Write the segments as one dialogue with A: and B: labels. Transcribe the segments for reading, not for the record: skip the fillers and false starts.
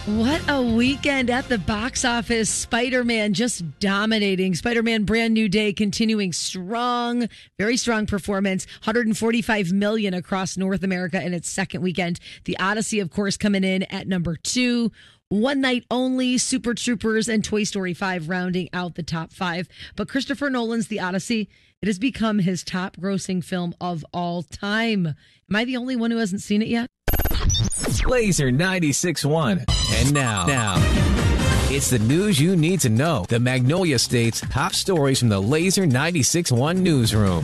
A: What a weekend at the box office. Spider-Man just dominating. Spider-Man Brand New Day continuing strong, very strong performance. $145 million across North America in its second weekend. The Odyssey, of course, coming in at number 2. One Night Only, Super Troopers, and Toy Story 5 rounding out the top 5. But Christopher Nolan's The Odyssey, it has become his top grossing film of all time. Am I the only one who hasn't seen it yet?
B: Laser 96.1. And now, it's the news you need to know. The Magnolia State's top stories from the Laser 96.1 newsroom.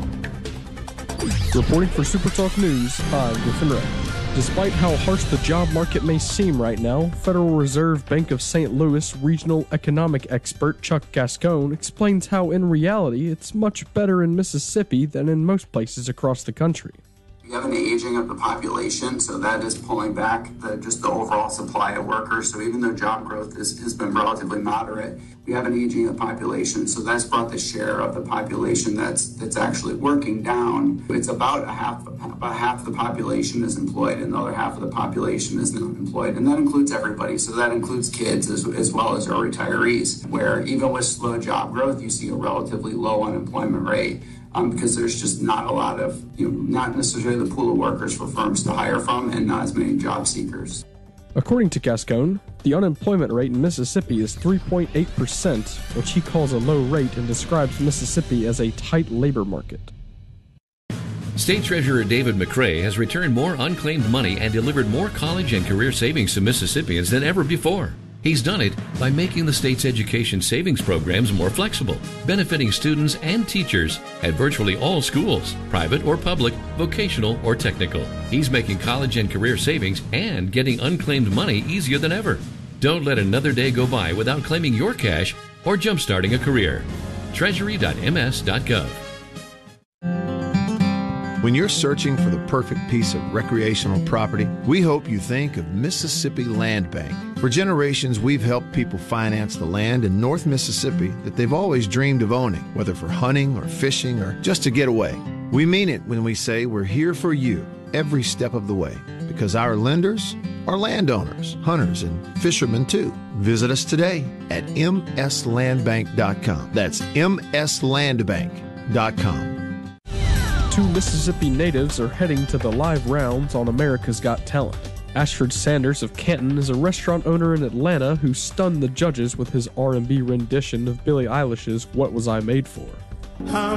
C: Reporting for Super Talk News, I'm Griffin Ray. Despite how harsh the job market may seem right now, Federal Reserve Bank of St. Louis regional economic expert Chuck Gascone explains how in reality it's much better in Mississippi than in most places across the country.
D: We have an aging of the population, so that is pulling back just the overall supply of workers. So even though job growth has been relatively moderate, we have an aging of the population. So that's brought the share of the population that's actually working down. It's about half the population is employed, and the other half of the population is not employed. And that includes everybody. So that includes kids as well as our retirees, where even with slow job growth, you see a relatively low unemployment rate. Because there's just not a lot of, not necessarily the pool of workers for firms to hire from and not as many job seekers.
C: According to Gascone, the unemployment rate in Mississippi is 3.8%, which he calls a low rate and describes Mississippi as a tight labor market.
E: State Treasurer David McRae has returned more unclaimed money and delivered more college and career savings to Mississippians than ever before. He's done it by making the state's education savings programs more flexible, benefiting students and teachers at virtually all schools, private or public, vocational or technical. He's making college and career savings and getting unclaimed money easier than ever. Don't let another day go by without claiming your cash or jumpstarting a career. Treasury.ms.gov.
F: When you're searching for the perfect piece of recreational property, we hope you think of Mississippi Land Bank. For generations, we've helped people finance the land in North Mississippi that they've always dreamed of owning, whether for hunting or fishing or just to get away. We mean it when we say we're here for you every step of the way, because our lenders are landowners, hunters, and fishermen too. Visit us today at mslandbank.com. That's mslandbank.com.
C: 2 Mississippi natives are heading to the live rounds on America's Got Talent. Ashford Sanders of Canton is a restaurant owner in Atlanta who stunned the judges with his R&B rendition of Billie Eilish's What Was I Made For.